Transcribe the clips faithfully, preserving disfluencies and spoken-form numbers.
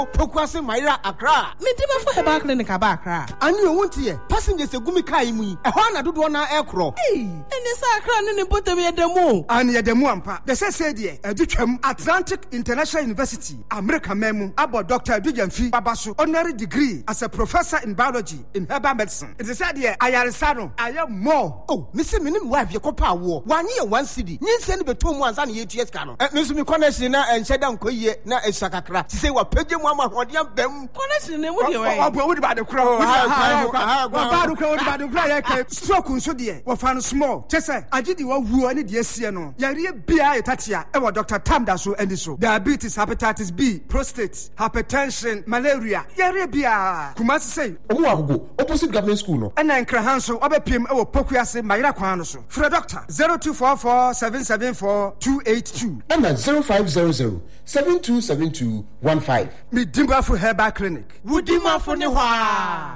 Pokwase Maira Accra. Me dima for Herbal Clinic aba Accra. And you want here passengers egumi kai mu. E ho na dodo na ekro. Hey, ene sa Accra ne ne botem ye demo. An ye demo ampa. The say say there edutwam Atlantic International University America memu about Doctor Edujamfi Babaso honorary degree as a professor in biology in herbal medicine. It is said there ayaresano aye more. Oh, me say me nim wife ye kopa wo. One year one city. Nyense ne beto mu ansa ne ye tues ka no. Me so me connection na enhyeda nkoyie na esakakra. Ti say wa pagye mu amahodiam bam. Connection ne wo de we. Obo wo de ba de kro. Ha ha ba do kro wo de ba de kro ye ka stroke nso de. Wo fa no small. Chese agidi wo wuo ne de asie no. Yare bia etatia e wo Doctor Tamda so endi so. Diabetes, hepatitis B, prostate, hypertension, malaria. Yare bia. Kumasi say omo agogo opposite government school no. Ena nkrahan so obepiem e wo Pokuase Mayira kwan no so. Free doctor zero two four four seven seven four two eight two. Ena zero five zero zero seven two seven two one five. Me Dimba for Herbal Clinic. Wudima for ne hwa.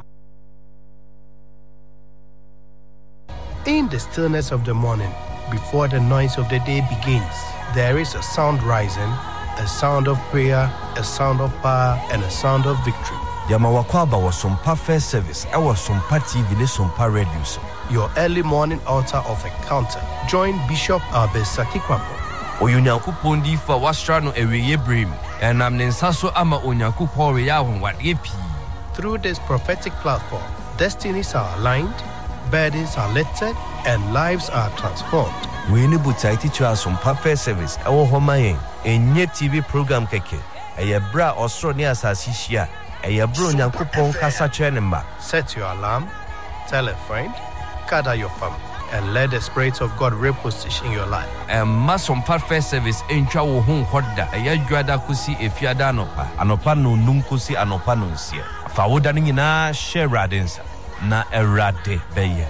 In the stillness of the morning, before the noise of the day begins, there is a sound rising, a sound of prayer, a sound of power, and a sound of victory. Yamawakwaba was some perfect service. I was some T V, some radio. Your early morning altar of encounter. Join Bishop Abesaki Kwambo. Oyunyankupon di fa wastrano eweye brim. And I'm Nensaso ama Onyankupon reyahun wat yepi. Through this prophetic platform, destinies are aligned, burdens are lifted, and lives are transformed. We need to teach you some perfect service. Our home enye T V program keke. Eye bra osro ni asasishia. Eye bro Nyankupon kasa chenemba. Set your alarm, tell a friend, gather your family, and let the Spirit of God reposition your life. And mass some perfect service encha wo hun hoda. Eye dwada kusi efiada anopa. Anopa no num kusi anopa no nsia. Fa woda ni na share radensa. Na erade beye.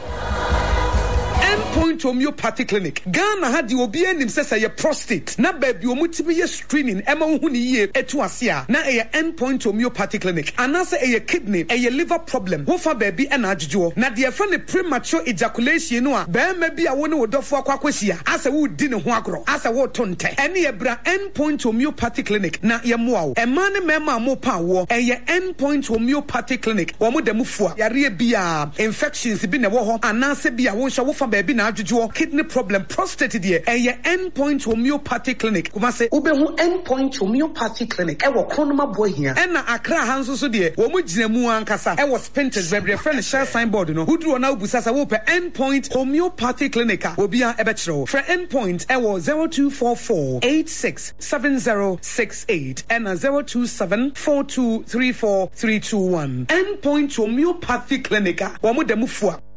Point Homeopathy Clinic. Ghana had the obi enim say say prostate. Na baby omutimi ye screening ema hu ni ye etu asia. Na e endpoint Homeopathy Clinic. Anase e kidney, e liver problem. Wo fa baby e na adjujo. Na de fa ne premature ejaculation no a be ma bi a wo ne wodofo akwakwahia. Asa wo di ne ho agro. Asa wo tonte. Ene e bra endpoint Homeopathy Clinic. Na ye moa wo. E ma ne mema mo pa wo. E ye endpoint Homeopathy Clinic. Wo mo da mufua. Yare bia infections bi ne wo ho. Anase bia wo hwa wo fa baby na adjujo kidney problem prostate die eye endpoint Homeopathy Clinic kuma se obehu endpoint Homeopathy Clinic e wo kronoma boy hia e na Accra hanso so die wo mu gina mu ankasa e wo Spinters bebre friend share signboard no huduro na obusa sa wo pe endpoint Homeopathy Clinic a obia e be kire for endpoint e wo zero two four four eight six seven zero six eight and zero two seven four two three four three two one endpoint Homeopathy Clinic wo mu da mufua